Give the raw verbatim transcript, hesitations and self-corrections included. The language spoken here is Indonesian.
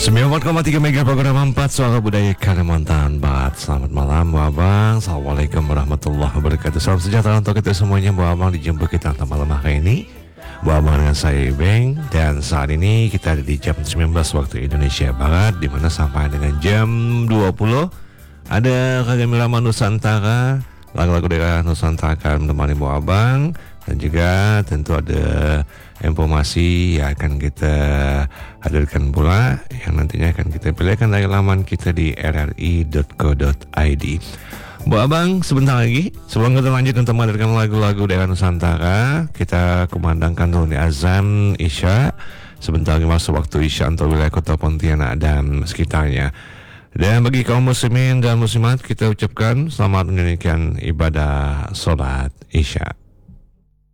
sembilan puluh empat koma tiga Mega program empat Suara Budaya Kalimantan Barat. Selamat malam Bu Abang. Assalamualaikum warahmatullahi wabarakatuh. Salam sejahtera untuk kita semuanya Bu Abang. Dijemput kita untuk malam hari ini Bu Abang dengan saya Ibeng. Dan saat ini kita ada di jam sembilan belas waktu Indonesia Barat, dimana sampai dengan jam dua puluh ada Ragam Irama Nusantara, lagu-lagu daerah Nusantara akan menemani Bu Abang. Dan juga tentu ada informasi yang akan kita hadirkan pula, yang nantinya akan kita pilihkan dari laman kita di r r i dot co dot i d. Bu Abang, sebentar lagi sebelum kita lanjut untuk menghadirkan lagu-lagu daerah Nusantara, kita kumandangkan dulu di azan Isya. Sebentar lagi masuk waktu Isya untuk wilayah kota Pontianak dan sekitarnya. Dan bagi kaum muslimin dan muslimat, kita ucapkan selamat menunaikan ibadah sholat Isya.